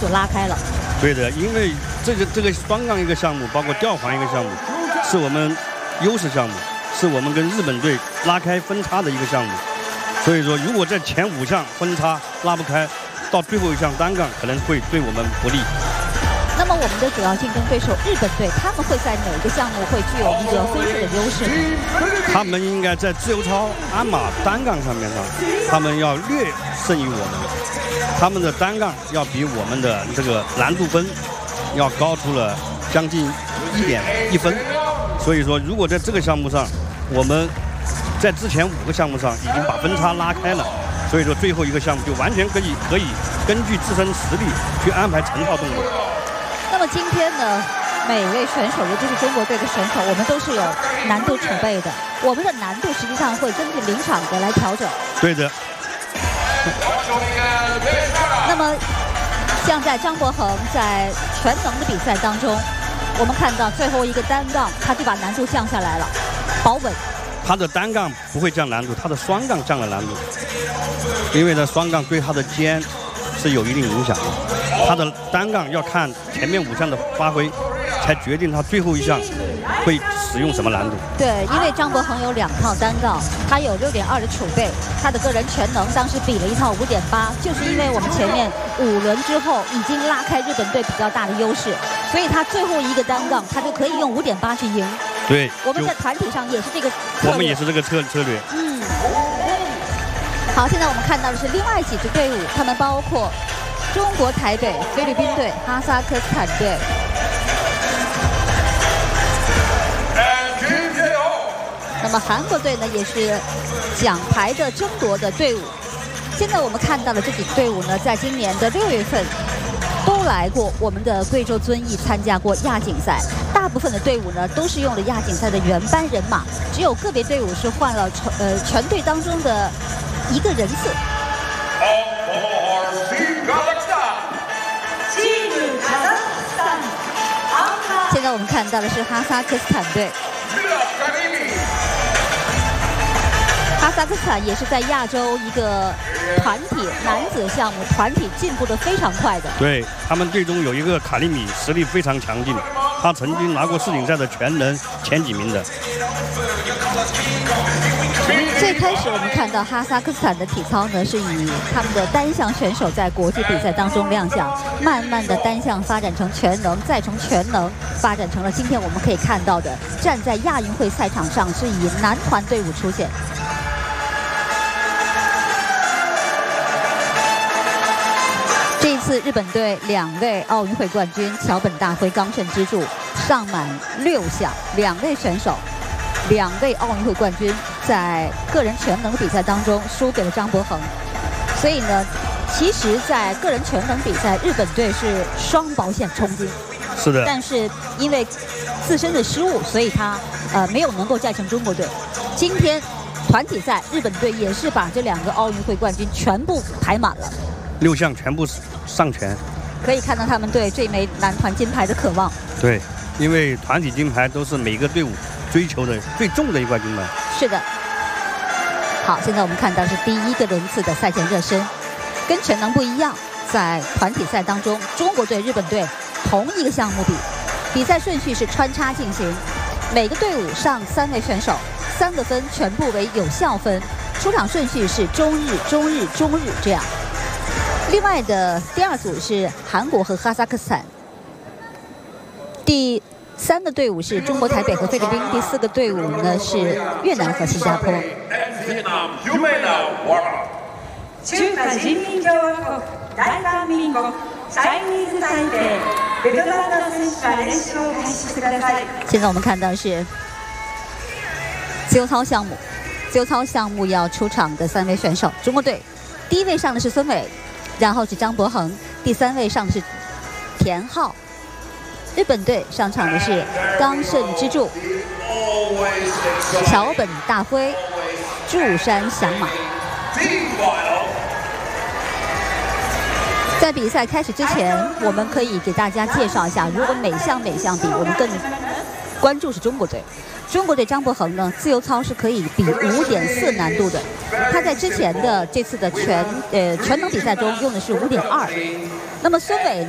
所拉开了。 对的，因为这个双杠一个项目，包括吊环一个项目，是我们优势项目，是我们跟日本队拉开分差的一个项目。所以说，如果在前5项分差拉不开，到最后一项单杠可能会对我们不利。 那么我们的主要竞争对手日本队，他们会在哪个项目会具有一个分数的优势呢？ 他们应该在自由操、鞍马单杠上面上，他们要略胜于我们。他们的单杠要比我们的这个难度分要高出了将近1.1分。所以说，如果在这个项目上，我们在之前5个项目上已经把分差拉开了，所以说最后一个项目就完全可以根据自身实力去安排成套动作。 那么今天呢，每位选手，尤其是中国队的选手，我们都是有难度储备的。我们的难度实际上会根据临场的来调整。 对的。 那么，像在张博恒在全能的比赛当中，我们看到最后一个单杠，他就把难度降下来了，保稳。 他的单杠不会降难度，他的双杠降了难度，因为呢双杠对他的肩是有一定影响的。他的单杠要看前面5项的发挥，才决定他最后一项会使用什么难度。 对，因为张博恒有2套单杠，他有6.2的储备，他的个人全能当时比了一套5.8，就是因为我们前面5轮之后已经拉开日本队比较大的优势，所以他最后一个单杠他就可以用5.8去赢。 对， 我们在团体上也是这个策略， 我们也是这个策略。 好，现在我们看到的是另外几支队伍，他们包括中国台北、菲律宾队、哈萨克斯坦队。那么韩国队呢，也是奖牌的争夺的队伍。现在我们看到的这几支队伍呢，在今年的6月份都来过我们的贵州遵义参加过亚锦赛。大部分的队伍呢，都是用了亚锦赛的原班人马，只有个别队伍是换了全队当中的一个人次。现在我们看到的是哈萨克斯坦队。哈萨克斯坦也是在亚洲一个团体男子项目团体进步的非常快的。 对，他们队中有一个卡利米，实力非常强劲，他曾经拿过世锦赛的全能前几名的。 最开始我们看到哈萨克斯坦的体操呢，是以他们的单项选手在国际比赛当中亮相，慢慢的单项发展成全能，再从全能发展成了今天我们可以看到的站在亚运会赛场上是以男团队伍出现。这一次日本队2位奥运会冠军桥本大辉、冈盛之助上满6项，2位选手，2位奥运会冠军在个人全能比赛当中输给了张博恒，所以呢，其实，在个人全能比赛，日本队是双保险冲金。 是的。 但是因为自身的失误，所以他没有能够战胜中国队。今天团体赛，日本队也是把这2个奥运会冠军全部排满了 ，6项全部上全。 可以看到他们对这枚男团金牌的渴望。 对，因为团体金牌都是每个队伍追求的最重的一块金牌。 是的。好，现在我们看到是第1个轮次的赛前热身，跟全能不一样，在团体赛当中，中国队、日本队同一个项目比赛顺序是穿插进行，每个队伍上3位选手，3个分全部为有效分，出场顺序是中日、中日、中日这样。另外的第2组是韩国和哈萨克斯坦，第3个队伍是中国台北和菲律宾，第4个队伍呢是越南和新加坡。 中華人民共和国大韓民国チャイニーズ台北ベトナムの選手は練習を開始してください。 现在我们看到是自由操项目，自由操项目要出场的3位选手，中国队第1位上的是孙伟，然后是张博恒，第3位上的是田浩。日本队上场的是冈盛之助、桥本大辉、祝山翔马。在比赛开始之前，我们可以给大家介绍一下，如果每项比，我们更关注是中国队。中国队张博恒呢，自由操是可以比5.4难度的，他在之前的这次的全能比赛中用的是5.2。那么孙伟